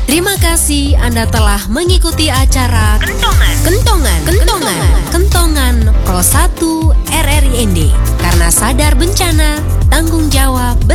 Terima kasih Anda telah mengikuti acara Kentongan Pro 1 RRIND. Karena sadar bencana, tanggung jawab bersama.